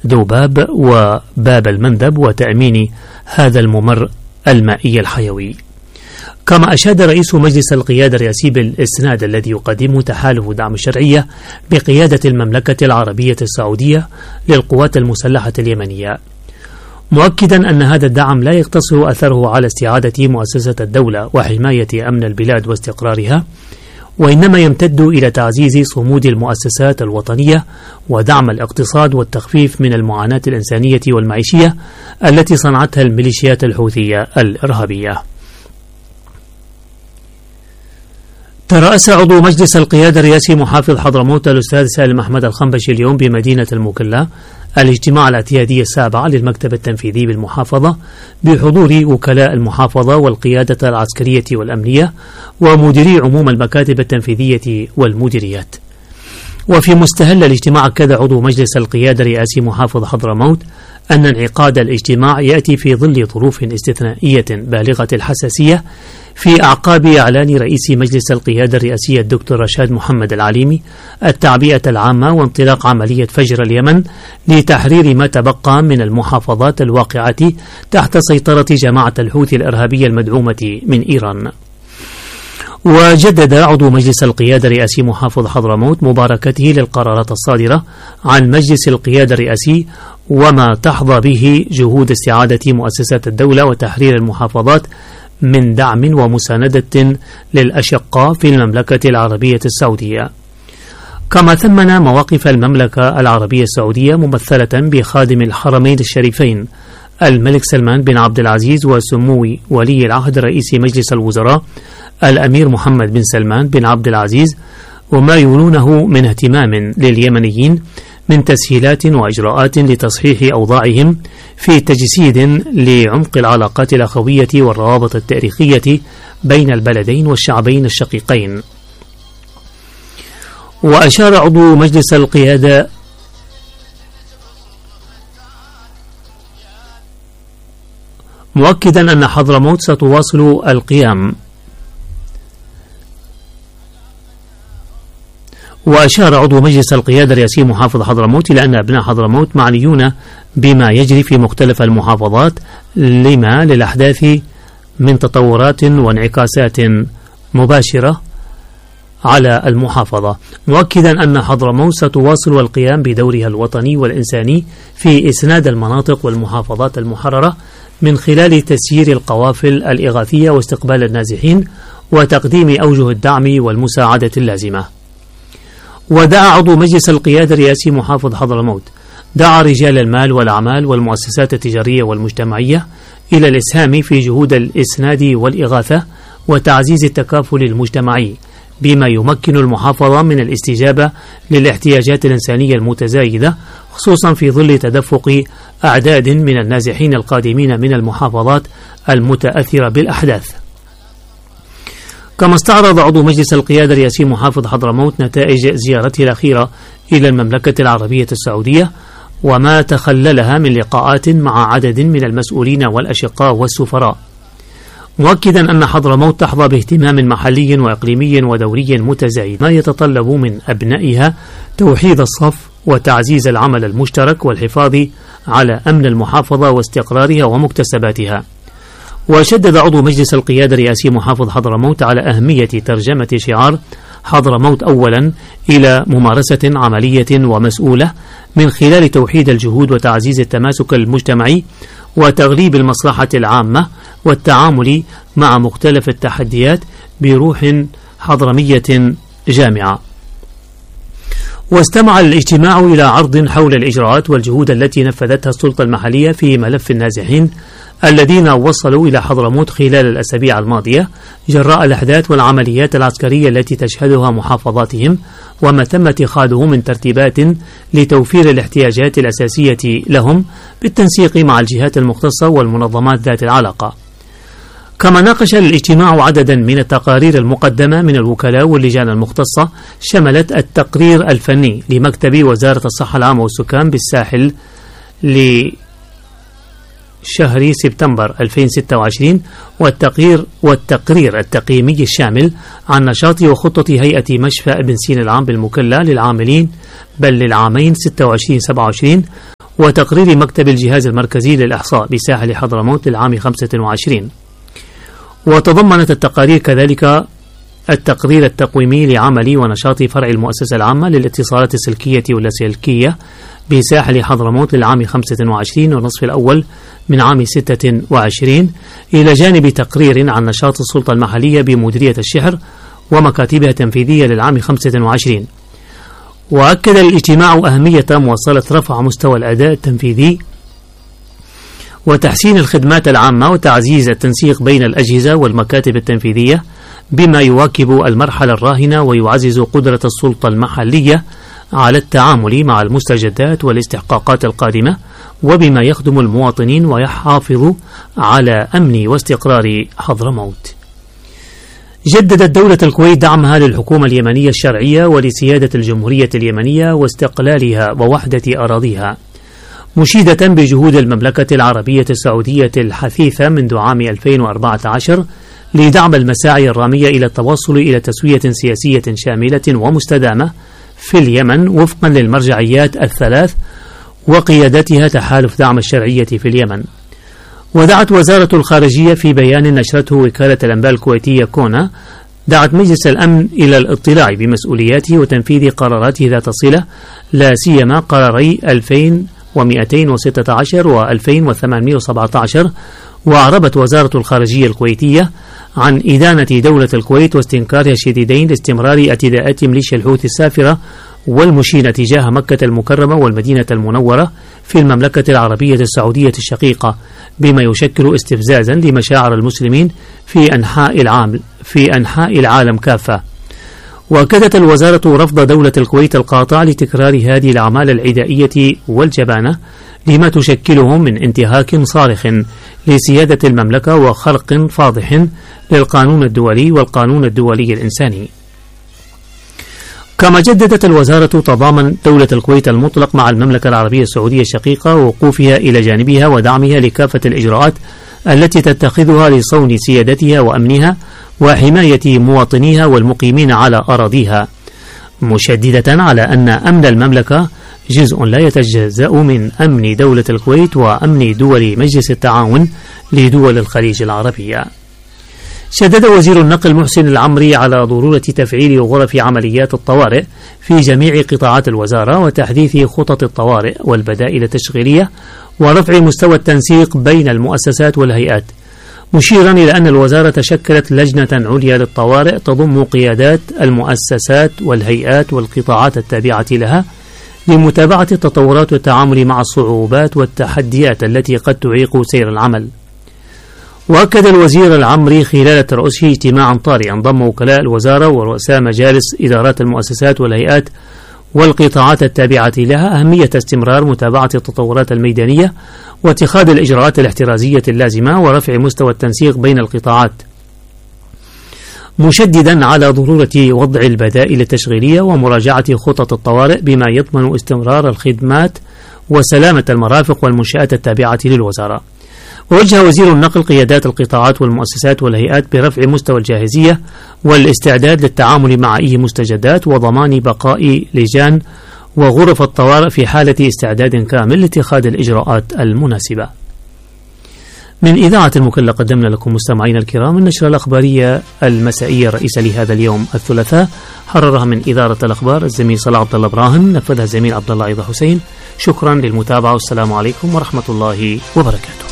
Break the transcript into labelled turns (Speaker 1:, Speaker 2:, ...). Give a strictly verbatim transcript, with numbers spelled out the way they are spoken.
Speaker 1: ذوباب وباب المندب وتأمين هذا الممر المائي الحيوي. كما أشاد رئيس مجلس القيادة الرئاسي بالإسناد الذي يقدمه تحالف دعم الشرعية بقيادة المملكة العربية السعودية للقوات المسلحة اليمنية، مؤكدا أن هذا الدعم لا يقتصر أثره على استعادة مؤسسة الدولة وحماية أمن البلاد واستقرارها، وإنما يمتد إلى تعزيز صمود المؤسسات الوطنية ودعم الاقتصاد والتخفيف من المعاناة الإنسانية والمعيشية التي صنعتها الميليشيات الحوثية الإرهابية. ترأس عضو مجلس القيادة الرئاسي محافظ حضرموت الأستاذ سالم أحمد الخنبشي اليوم بمدينة المكلا الاجتماع الاعتيادي السابع للمكتب التنفيذي بالمحافظة بحضور وكلاء المحافظة والقيادة العسكرية والأمنية ومديري عموم المكاتب التنفيذية والمديريات. وفي مستهل الاجتماع أكد عضو مجلس القيادة الرئاسي محافظ حضرموت أن انعقاد الاجتماع يأتي في ظل ظروف استثنائية بالغة الحساسية في أعقاب إعلان رئيس مجلس القيادة الرئاسي الدكتور رشاد محمد العليمي التعبئة العامة وانطلاق عملية فجر اليمن لتحرير ما تبقى من المحافظات الواقعة تحت سيطرة جماعة الحوثي الإرهابية المدعومة من إيران. وجدد عضو مجلس القيادة الرئاسي محافظ حضرموت مباركته للقرارات الصادرة عن مجلس القيادة الرئاسي وما تحظى به جهود استعادة مؤسسات الدولة وتحرير المحافظات من دعم ومساندة للأشقاء في المملكة العربية السعودية. كما ثمن مواقف المملكة العربية السعودية ممثلة بخادم الحرمين الشريفين الملك سلمان بن عبد العزيز وسمو ولي العهد رئيس مجلس الوزراء الأمير محمد بن سلمان بن عبد العزيز وما يولونه من اهتمام لليمنيين من تسهيلات وإجراءات لتصحيح أوضاعهم في تجسيد لعمق العلاقات الأخوية والروابط التاريخية بين البلدين والشعبين الشقيقين. وأشار عضو مجلس القيادة مؤكدا أن حضرموت ستواصل القيام وأشار عضو مجلس القيادة الرئاسي محافظ حضرموت إلى أن أبناء حضرموت معنيون بما يجري في مختلف المحافظات لما للأحداث من تطورات وانعكاسات مباشرة على المحافظة، مؤكدا أن حضرموت ستواصل القيام بدورها الوطني والإنساني في إسناد المناطق والمحافظات المحررة من خلال تسيير القوافل الإغاثية واستقبال النازحين وتقديم أوجه الدعم والمساعدة اللازمة. ودعا عضو مجلس القيادة الرئاسي محافظ حضرموت دعا رجال المال والأعمال والمؤسسات التجارية والمجتمعية إلى الإسهام في جهود الإسناد والإغاثة وتعزيز التكافل المجتمعي بما يمكن المحافظة من الاستجابة للاحتياجات الإنسانية المتزايدة، خصوصا في ظل تدفق أعداد من النازحين القادمين من المحافظات المتأثرة بالأحداث. كما استعرض عضو مجلس القيادة الرئاسي محافظ حضرموت نتائج زيارته الأخيرة إلى المملكة العربية السعودية وما تخللها من لقاءات مع عدد من المسؤولين والأشقاء والسفراء، مؤكدا أن حضرموت تحظى باهتمام محلي وإقليمي ودوري متزايد ما يتطلب من أبنائها توحيد الصف وتعزيز العمل المشترك والحفاظ على أمن المحافظة واستقرارها ومكتسباتها. وشدد عضو مجلس القيادة الرئاسي محافظ حضرموت على أهمية ترجمة شعار حضرموت أولا إلى ممارسة عملية ومسؤولة من خلال توحيد الجهود وتعزيز التماسك المجتمعي وتغليب المصلحة العامة والتعامل مع مختلف التحديات بروح حضرمية جامعة. واستمع الاجتماع إلى عرض حول الإجراءات والجهود التي نفذتها السلطة المحلية في ملف النازحين الذين وصلوا إلى حضرموت خلال الأسابيع الماضية جراء الأحداث والعمليات العسكرية التي تشهدها محافظاتهم، وما تم اتخاذه من ترتيبات لتوفير الاحتياجات الأساسية لهم بالتنسيق مع الجهات المختصة والمنظمات ذات العلاقة. كما ناقش الاجتماع عددا من التقارير المقدمة من الوكلاء واللجان المختصة، شملت التقرير الفني لمكتب وزارة الصحة العامة والسكان بالساحل لشهر سبتمبر ألفين وستة وعشرين والتقرير والتقرير التقييمي الشامل عن نشاط وخطة هيئة مشفى ابن سينا العام بالمكلا للعاملين بل للعامين ستة وعشرين سبعة وعشرين وتقرير مكتب الجهاز المركزي للإحصاء بساحل حضرموت للعام خمسة وعشرين. وتضمنت التقارير كذلك التقرير التقويمي لعمل ونشاط فرع المؤسسة العامة للاتصالات السلكية واللاسلكية بساحل حضرموت للعام خمسة وعشرين والنصف الأول من عام ستة وعشرين، إلى جانب تقرير عن نشاط السلطة المحلية بمديرية الشحر ومكاتبها التنفيذية للعام خمسة وعشرين. وأكد الاجتماع أهمية مواصلة رفع مستوى الأداء التنفيذي وتحسين الخدمات العامة وتعزيز التنسيق بين الأجهزة والمكاتب التنفيذية بما يواكب المرحلة الراهنة ويعزز قدرة السلطة المحلية على التعامل مع المستجدات والاستحقاقات القادمة، وبما يخدم المواطنين ويحافظ على أمن واستقرار حضرموت. جددت دولة الكويت دعمها للحكومة اليمنية الشرعية ولسيادة الجمهورية اليمنية واستقلالها ووحدة أراضيها، مشيدة بجهود المملكة العربية السعودية الحثيثة منذ عام ألفين وأربعة عشر لدعم المساعي الرامية إلى التوصل إلى تسوية سياسية شاملة ومستدامة في اليمن وفقا للمرجعيات الثلاث وقيادتها تحالف دعم الشرعية في اليمن. ودعت وزارة الخارجية في بيان نشرته وكالة الأنباء الكويتية كونا، دعت مجلس الأمن إلى الاطلاع بمسؤولياته وتنفيذ قراراته ذات صلة، لا سيما قراري ألفين ومئتين وستة عشر و ألفين وثمانمئة وسبعة عشر. وأعربت وزارة الخارجية الكويتية عن إدانة دولة الكويت واستنكارها الشديدين لاستمرار اعتداءات ميليشيا الحوثي السافرة والمشينة تجاه مكة المكرمة والمدينة المنورة في المملكة العربية السعودية الشقيقة، بما يشكل استفزازا لمشاعر المسلمين في أنحاء العالم في أنحاء العالم كافة. وأكدت الوزارة رفض دولة الكويت القاطع لتكرار هذه الأعمال العدائية والجبانة لما تشكله من انتهاك صارخ لسيادة المملكة وخرق فاضح للقانون الدولي والقانون الدولي الإنساني. كما جددت الوزارة تضامن دولة الكويت المطلق مع المملكة العربية السعودية الشقيقة ووقوفها إلى جانبها ودعمها لكافة الإجراءات التي تتخذها لصون سيادتها وأمنها وحماية مواطنيها والمقيمين على أراضيها، مشددة على أن أمن المملكة جزء لا يتجزأ من أمن دولة الكويت وأمن دول مجلس التعاون لدول الخليج العربية. شدد وزير النقل محسن العمري على ضرورة تفعيل غرف عمليات الطوارئ في جميع قطاعات الوزارة وتحديث خطط الطوارئ والبدائل التشغيلية ورفع مستوى التنسيق بين المؤسسات والهيئات، مشيرا إلى أن الوزارة شكلت لجنة عليا للطوارئ تضم قيادات المؤسسات والهيئات والقطاعات التابعة لها لمتابعة التطورات والتعامل مع الصعوبات والتحديات التي قد تعيق سير العمل. وأكد الوزير العمري خلال ترأسه اجتماعا طارئا ضم وكلاء الوزارة ورؤساء مجالس إدارات المؤسسات والهيئات والقطاعات التابعة لها أهمية استمرار متابعة التطورات الميدانية واتخاذ الإجراءات الاحترازية اللازمة ورفع مستوى التنسيق بين القطاعات، مشددا على ضرورة وضع البدائل التشغيلية ومراجعة خطط الطوارئ بما يضمن استمرار الخدمات وسلامة المرافق والمنشآت التابعة للوزارة. ووجه وزير النقل قيادات القطاعات والمؤسسات والهيئات برفع مستوى الجاهزية والاستعداد للتعامل مع أي مستجدات وضمان بقاء لجان وغرف الطوارئ في حالة استعداد كامل لاتخاذ الإجراءات المناسبة. من إذاعة المكلا قدمنا لكم مستمعين الكرام النشرة الأخبارية المسائية الرئيسة لهذا اليوم الثلاثاء، حررها من إدارة الأخبار الزميل صلاح عبد الله إبراهيم، نفذها الزميل عبد الله عيض حسين. شكرا للمتابعة والسلام عليكم ورحمة الله وبركاته.